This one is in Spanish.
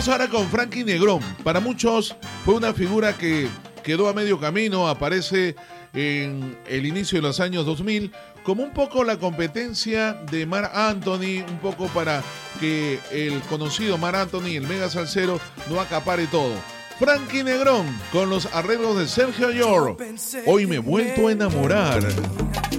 Vamos ahora con Frankie Negrón. Para muchos fue una figura que quedó a medio camino, aparece en el inicio de los años 2000 como un poco la competencia de Marc Anthony, un poco para que el conocido Marc Anthony, el mega salsero, no acapare todo. Frankie Negrón con los arreglos de Sergio Yorro. Hoy me he vuelto a enamorar.